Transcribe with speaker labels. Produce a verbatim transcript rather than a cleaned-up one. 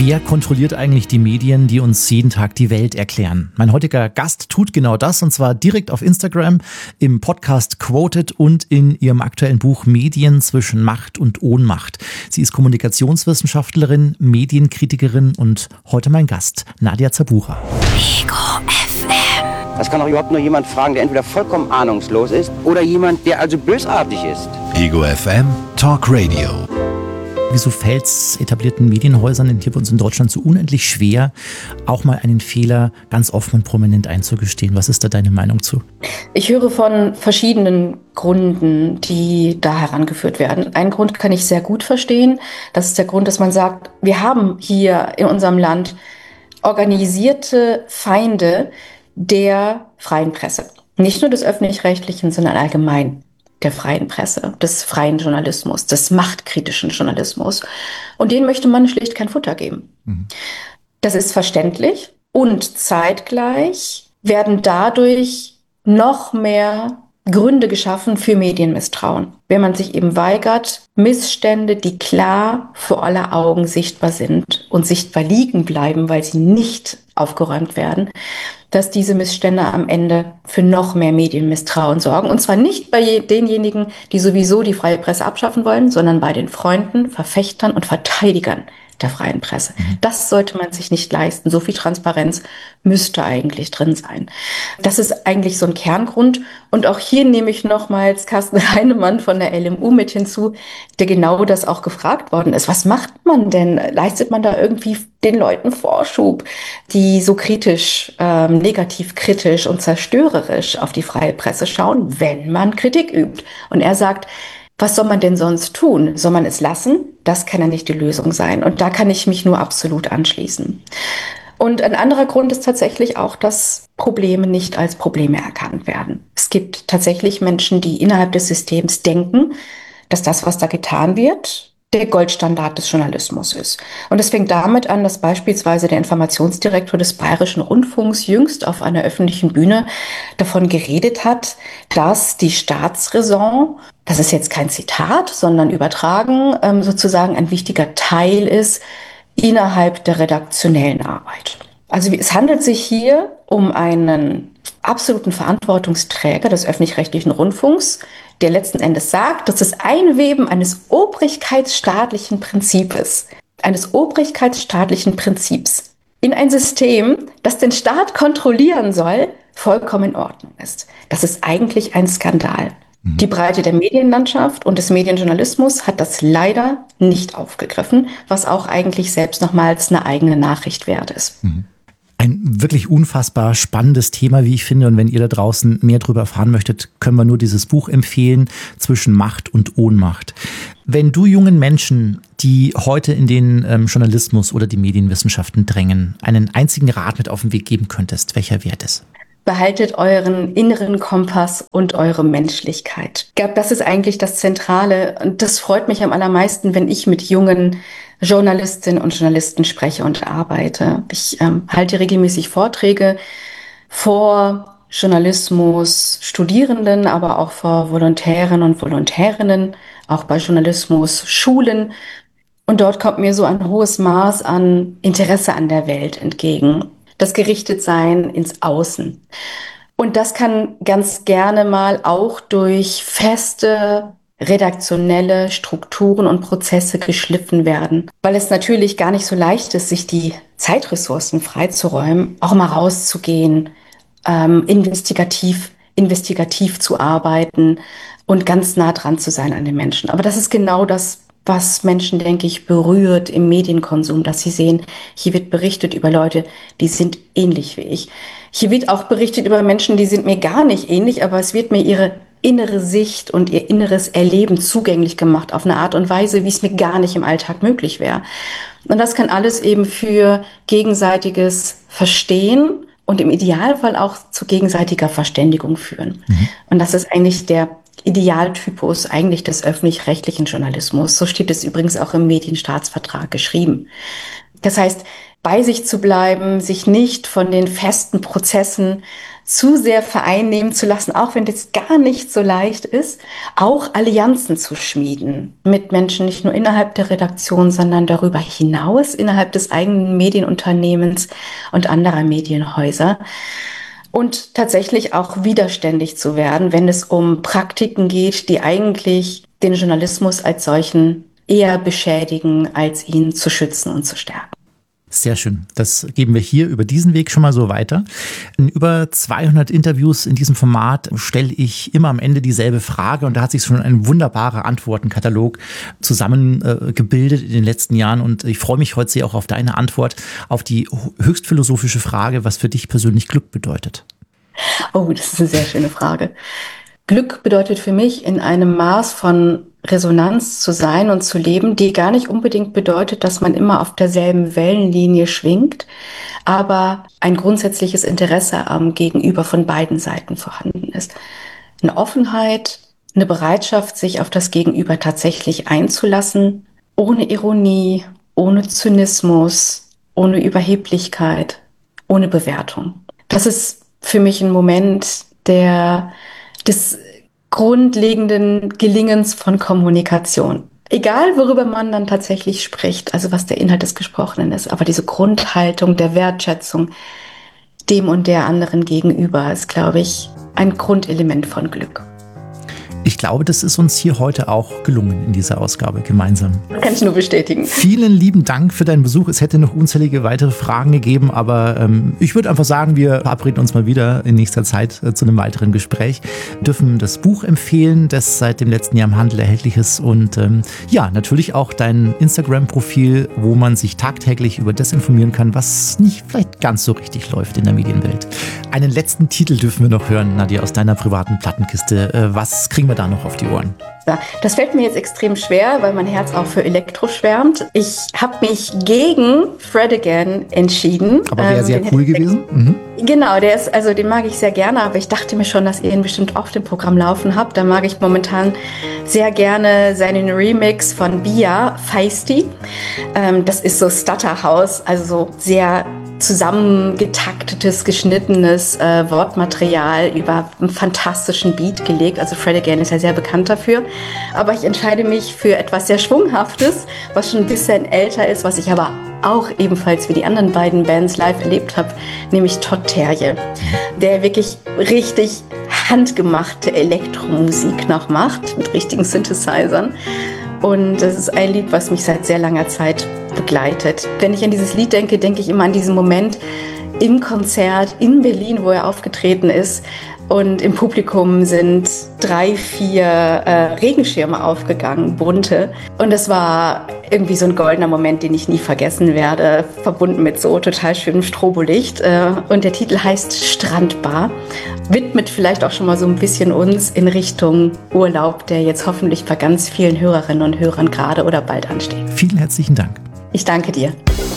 Speaker 1: Wer kontrolliert eigentlich die Medien, die uns jeden Tag die Welt erklären? Mein heutiger Gast tut genau das, und zwar direkt auf Instagram, im Podcast Quoted und in ihrem aktuellen Buch Medien zwischen Macht und Ohnmacht. Sie ist Kommunikationswissenschaftlerin, Medienkritikerin und heute mein Gast, Nadja Zabucha.
Speaker 2: Ego F M.
Speaker 3: Das kann auch überhaupt nur jemand fragen, der entweder vollkommen ahnungslos ist oder jemand, der also bösartig ist.
Speaker 4: Ego F M Talk Radio.
Speaker 1: Wieso fällt es etablierten Medienhäusern hier bei uns in Deutschland so unendlich schwer, auch mal einen Fehler ganz offen und prominent einzugestehen? Was ist da deine Meinung zu?
Speaker 5: Ich höre von verschiedenen Gründen, die da herangeführt werden. Einen Grund kann ich sehr gut verstehen. Das ist der Grund, dass man sagt, wir haben hier in unserem Land organisierte Feinde der freien Presse. Nicht nur des Öffentlich-Rechtlichen, sondern allgemein der freien Presse, des freien Journalismus, des machtkritischen Journalismus. Und denen möchte man schlicht kein Futter geben. Mhm. Das ist verständlich, und zeitgleich werden dadurch noch mehr Gründe geschaffen für Medienmisstrauen. Wenn man sich eben weigert, Missstände, die klar vor aller Augen sichtbar sind und sichtbar liegen bleiben, weil sie nicht aufgeräumt werden, dass diese Missstände am Ende für noch mehr Medienmisstrauen sorgen. Und zwar nicht bei denjenigen, die sowieso die freie Presse abschaffen wollen, sondern bei den Freunden, Verfechtern und Verteidigern der freien Presse. Das sollte man sich nicht leisten. So viel Transparenz müsste eigentlich drin sein. Das ist eigentlich so ein Kerngrund. Und auch hier nehme ich nochmals Carsten Heinemann von der L M U mit hinzu, der genau das auch gefragt worden ist. Was macht man denn? Leistet man da irgendwie den Leuten Vorschub, die so kritisch, ähm, negativ kritisch und zerstörerisch auf die freie Presse schauen, wenn man Kritik übt? Und er sagt, was soll man denn sonst tun? Soll man es lassen? Das kann ja nicht die Lösung sein. Und da kann ich mich nur absolut anschließen. Und ein anderer Grund ist tatsächlich auch, dass Probleme nicht als Probleme erkannt werden. Es gibt tatsächlich Menschen, die innerhalb des Systems denken, dass das, was da getan wird, der Goldstandard des Journalismus ist. Und es fängt damit an, dass beispielsweise der Informationsdirektor des Bayerischen Rundfunks jüngst auf einer öffentlichen Bühne davon geredet hat, dass die Staatsräson, das ist jetzt kein Zitat, sondern übertragen, sozusagen ein wichtiger Teil ist innerhalb der redaktionellen Arbeit. Also es handelt sich hier um einen absoluten Verantwortungsträger des öffentlich-rechtlichen Rundfunks, der letzten Endes sagt, dass das Einweben eines obrigkeitsstaatlichen Prinzips, eines obrigkeitsstaatlichen Prinzips in ein System, das den Staat kontrollieren soll, vollkommen in Ordnung ist. Das ist eigentlich ein Skandal. Mhm. Die Breite der Medienlandschaft und des Medienjournalismus hat das leider nicht aufgegriffen, was auch eigentlich selbst nochmals eine eigene Nachricht wert ist.
Speaker 1: Mhm. Ein wirklich unfassbar spannendes Thema, wie ich finde. Und wenn ihr da draußen mehr darüber erfahren möchtet, können wir nur dieses Buch empfehlen, Zwischen Macht und Ohnmacht. Wenn du jungen Menschen, die heute in den ähm, Journalismus oder die Medienwissenschaften drängen, einen einzigen Rat mit auf den Weg geben könntest, welcher wäre das?
Speaker 5: Behaltet euren inneren Kompass und eure Menschlichkeit. Ich glaube, das ist eigentlich das Zentrale. Und das freut mich am allermeisten, wenn ich mit jungen Journalistinnen und Journalisten spreche und arbeite. Ich ähm, halte regelmäßig Vorträge vor Journalismus Studierenden, aber auch vor Volontären und Volontärinnen, auch bei Journalismus Schulen. Und dort kommt mir so ein hohes Maß an Interesse an der Welt entgegen. Das Gerichtetsein ins Außen. Und das kann ganz gerne mal auch durch feste redaktionelle Strukturen und Prozesse geschliffen werden, weil es natürlich gar nicht so leicht ist, sich die Zeitressourcen freizuräumen, auch mal rauszugehen, ähm, investigativ, investigativ zu arbeiten und ganz nah dran zu sein an den Menschen. Aber das ist genau das, was Menschen, denke ich, berührt im Medienkonsum, dass sie sehen, hier wird berichtet über Leute, die sind ähnlich wie ich. Hier wird auch berichtet über Menschen, die sind mir gar nicht ähnlich, aber es wird mir ihre innere Sicht und ihr inneres Erleben zugänglich gemacht auf eine Art und Weise, wie es mir gar nicht im Alltag möglich wäre. Und das kann alles eben für gegenseitiges Verstehen und im Idealfall auch zu gegenseitiger Verständigung führen. Mhm. Und das ist eigentlich der Idealtypus eigentlich des öffentlich-rechtlichen Journalismus. So steht es übrigens auch im Medienstaatsvertrag geschrieben. Das heißt, bei sich zu bleiben, sich nicht von den festen Prozessen zu sehr vereinnehmen zu lassen, auch wenn das gar nicht so leicht ist, auch Allianzen zu schmieden mit Menschen, nicht nur innerhalb der Redaktion, sondern darüber hinaus, innerhalb des eigenen Medienunternehmens und anderer Medienhäuser. Und tatsächlich auch widerständig zu werden, wenn es um Praktiken geht, die eigentlich den Journalismus als solchen eher beschädigen, als ihn zu schützen und zu stärken.
Speaker 1: Sehr schön. Das geben wir hier über diesen Weg schon mal so weiter. In über zweihundert Interviews in diesem Format stelle ich immer am Ende dieselbe Frage und da hat sich schon ein wunderbarer Antwortenkatalog zusammengebildet äh, in den letzten Jahren und ich freue mich heute sehr auch auf deine Antwort auf die höchst philosophische Frage, was für dich persönlich Glück bedeutet.
Speaker 5: Oh, das ist eine sehr schöne Frage. Glück bedeutet für mich, in einem Maß von Resonanz zu sein und zu leben, die gar nicht unbedingt bedeutet, dass man immer auf derselben Wellenlinie schwingt, aber ein grundsätzliches Interesse am Gegenüber von beiden Seiten vorhanden ist. Eine Offenheit, eine Bereitschaft, sich auf das Gegenüber tatsächlich einzulassen, ohne Ironie, ohne Zynismus, ohne Überheblichkeit, ohne Bewertung. Das ist für mich ein Moment, der des grundlegenden Gelingens von Kommunikation. Egal, worüber man dann tatsächlich spricht, also was der Inhalt des Gesprochenen ist, aber diese Grundhaltung der Wertschätzung dem und der anderen gegenüber ist, glaube ich, ein Grundelement von Glück.
Speaker 1: Ich glaube, das ist uns hier heute auch gelungen in dieser Ausgabe gemeinsam.
Speaker 5: Kann ich nur bestätigen.
Speaker 1: Vielen lieben Dank für deinen Besuch. Es hätte noch unzählige weitere Fragen gegeben, aber ähm, ich würde einfach sagen, wir verabreden uns mal wieder in nächster Zeit äh, zu einem weiteren Gespräch. Wir dürfen das Buch empfehlen, das seit dem letzten Jahr im Handel erhältlich ist und ähm, ja, natürlich auch dein Instagram-Profil, wo man sich tagtäglich über das informieren kann, was nicht vielleicht ganz so richtig läuft in der Medienwelt. Einen letzten Titel dürfen wir noch hören, Nadja, aus deiner privaten Plattenkiste. Äh, was kriegen wir da noch auf die Ohren?
Speaker 5: Das fällt mir jetzt extrem schwer, weil mein Herz auch für Elektro schwärmt. Ich habe mich gegen Fred Again entschieden.
Speaker 1: Aber wäre ähm, sehr cool gewesen.
Speaker 5: Mhm. Genau, der ist, also den mag ich sehr gerne, aber ich dachte mir schon, dass ihr ihn bestimmt oft im Programm laufen habt. Da mag ich momentan sehr gerne seinen Remix von Bia, Feisty. Ähm, das ist so Stutter House, also so sehr zusammengetaktetes, geschnittenes äh, Wortmaterial über einen fantastischen Beat gelegt. Also Fred Again ist ja sehr bekannt dafür. Aber ich entscheide mich für etwas sehr Schwunghaftes, was schon ein bisschen älter ist, was ich aber auch ebenfalls wie die anderen beiden Bands live erlebt habe, nämlich Todd Terje, der wirklich richtig handgemachte Elektromusik noch macht, mit richtigen Synthesizern. Und das ist ein Lied, was mich seit sehr langer Zeit begleitet. Wenn ich an dieses Lied denke, denke ich immer an diesen Moment im Konzert in Berlin, wo er aufgetreten ist. Und im Publikum sind drei, vier äh, Regenschirme aufgegangen, bunte. Und es war irgendwie so ein goldener Moment, den ich nie vergessen werde, verbunden mit so total schönem Strobolicht. Äh, und der Titel heißt Strandbar, widmet vielleicht auch schon mal so ein bisschen uns in Richtung Urlaub, der jetzt hoffentlich bei ganz vielen Hörerinnen und Hörern gerade oder bald ansteht.
Speaker 1: Vielen herzlichen Dank.
Speaker 5: Ich danke dir.